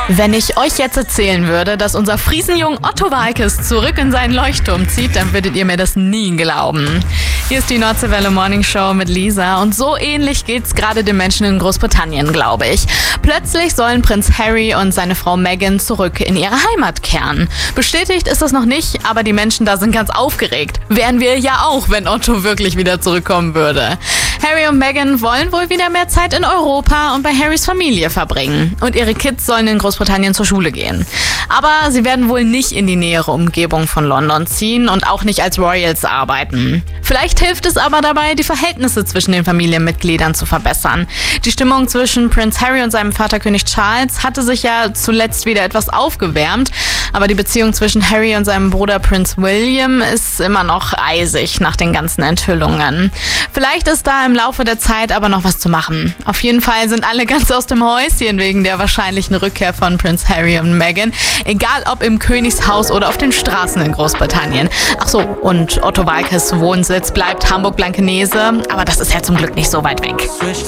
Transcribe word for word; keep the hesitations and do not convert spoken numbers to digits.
Wenn ich euch jetzt erzählen würde, dass unser Friesenjung Otto Waalkes zurück in seinen Leuchtturm zieht, dann würdet ihr mir das nie glauben. Hier ist die Nordseewelle Morning Show mit Lisa und so ähnlich geht's gerade den Menschen in Großbritannien, glaube ich. Plötzlich sollen Prinz Harry und seine Frau Meghan zurück in ihre Heimat kehren. Bestätigt ist das noch nicht, aber die Menschen da sind ganz aufgeregt. Wären wir ja auch, wenn Otto wirklich wieder zurückkommen würde. Harry und Meghan wollen wohl wieder mehr Zeit in Europa und bei Harrys Familie verbringen. Und ihre Kids sollen in Großbritannien zur Schule gehen. Aber sie werden wohl nicht in die nähere Umgebung von London ziehen und auch nicht als Royals arbeiten. Vielleicht hilft es aber dabei, die Verhältnisse zwischen den Familienmitgliedern zu verbessern. Die Stimmung zwischen Prinz Harry und seinem Vater König Charles hatte sich ja zuletzt wieder etwas aufgewärmt, aber die Beziehung zwischen Harry und seinem Bruder Prinz William ist immer noch eisig nach den ganzen Enthüllungen. Vielleicht ist da im Laufe der Zeit aber noch was zu machen. Auf jeden Fall sind alle ganz aus dem Häuschen wegen der wahrscheinlichen Rückkehr von Prinz Harry und Meghan, egal ob im Königshaus oder auf den Straßen in Großbritannien. Ach so, und Otto Waalkes Wohnsitz bleibt Hamburg-Blankenese, aber das ist ja zum Glück nicht so weit weg.